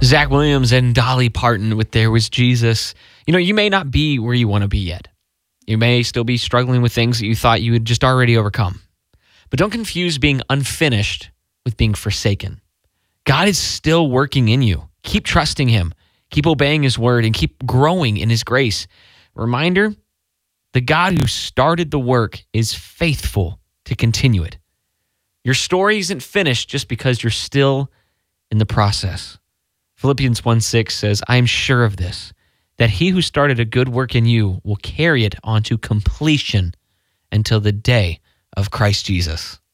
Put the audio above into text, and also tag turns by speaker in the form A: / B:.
A: Zach Williams and Dolly Parton with There Was Jesus. You know, you may not be where you want to be yet. You may still be struggling with things that you thought you had just already overcome. But don't confuse being unfinished with being forsaken. God is still working in you. Keep trusting him. Keep obeying his word and keep growing in his grace. Reminder, the God who started the work is faithful to continue it. Your story isn't finished just because you're still in the process. Philippians 1:6 says, I am sure of this, that he who started a good work in you will carry it on to completion until the day of Christ Jesus.